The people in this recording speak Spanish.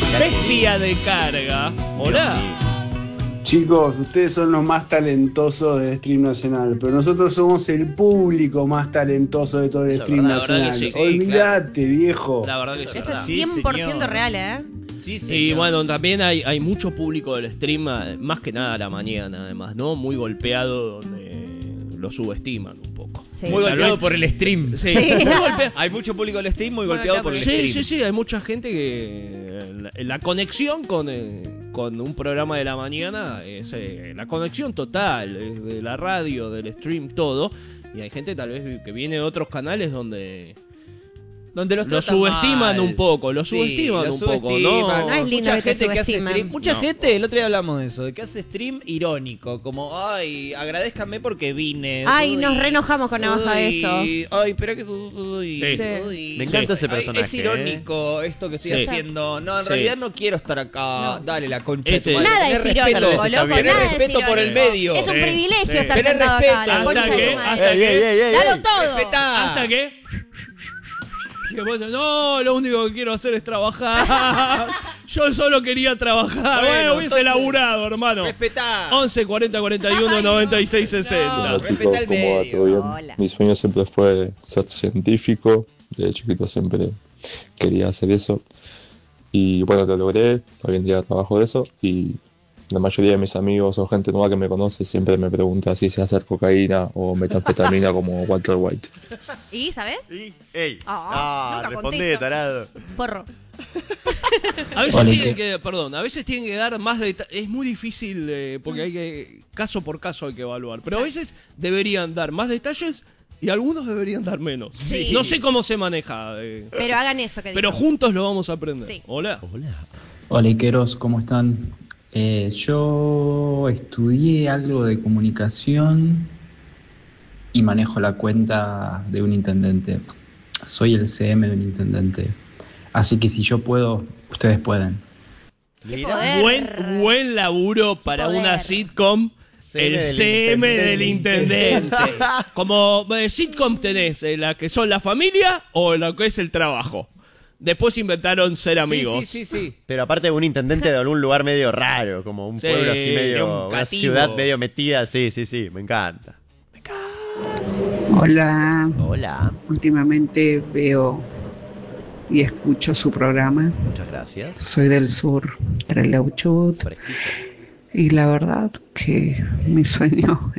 Bestia de carga. Hola. Chicos, ustedes son los más talentosos del stream nacional, pero nosotros somos el público más talentoso de todo el stream nacional. Sí, olvídate, viejo. La verdad que sí. Eso es 100% real, Sí, y bueno, también hay mucho público del stream, más que nada a la mañana, además, ¿no? Muy golpeado, donde lo subestiman un poco. Sí. Muy golpeado por el stream. Sí. Hay mucho público del stream muy golpeado por el stream. Sí, hay mucha gente que la conexión con un programa de la mañana es la conexión total, es de la radio, del stream, todo. Y hay gente tal vez que viene de otros canales donde lo subestiman un poco, ¿no? No es lindo Mucha que te gente que hace subestiman. stream, mucha gente, el otro día hablamos de eso, de que hace stream irónico, como, ay, agradézcanme porque vine. Ay, nos reenojamos con Navaja de eso. Ay, pero que tú. Sí. Me encanta ese personaje. Es irónico esto que estoy Sí. haciendo. No, en Sí. realidad no quiero estar acá. No. Dale la concha de Ese- tu madre. Nada Tener es respeto, irónico, loco. tener Nada es respeto por el irónico. medio. Es un Sí. privilegio Sí. estar Tener sentado respeto. acá, la concha Hasta de que- tu madre. hasta que- Dalo todo. Respetá. ¿Hasta qué? Que bueno, no, lo único que quiero hacer es trabajar. Yo solo quería trabajar. Bueno, hubiese entonces, laburado, hermano. Respetá. 11 40 41 96 60. No, Hola respetá chicos, el ¿cómo va? medio. ¿Todo bien? Hola. Mi sueño siempre fue ser científico, de chiquito siempre quería hacer eso y bueno, lo logré, hoy en día trabajo de eso y la mayoría de mis amigos o gente nueva que me conoce siempre me pregunta si sé hacer cocaína o metanfetamina como Walter White. ¿Y, sabes? Sí. Ey. nunca Respondé, contesto. tarado. Porro. A veces Hola, tienen que, perdón, a veces tienen que dar más detalles. Es muy difícil porque hay que, caso por caso hay que evaluar. Pero a veces deberían dar más detalles y algunos deberían dar menos. Sí. No sé cómo se maneja, Pero hagan eso que pero dijo. juntos lo vamos a aprender. Sí. Hola. Hola Iqueros, ¿cómo están? Yo estudié algo de comunicación y manejo la cuenta de un intendente. Soy el CM de un intendente. Así que si yo puedo, ustedes pueden. Poder. Buen laburo para Poder. una sitcom. El CM del intendente. Como sitcom tenés la que son la familia o lo que es el trabajo. Después inventaron ser amigos. Sí. Pero aparte un intendente de algún lugar medio raro, como un Sí, pueblo así de medio, un una cativo. ciudad medio metida, sí, me encanta. Hola, Hola, últimamente veo y escucho su programa. muchas gracias. Soy del sur, Trelew Chubut, Fresquito. y la verdad que mi sueño